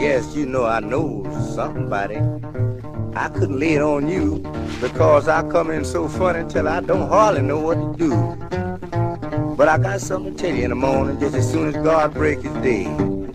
Yes, you know I know somebody. I couldn't lay it on you because I come in so funny till I don't hardly know what to do. But I got something to tell you in the morning just as soon as God break his day.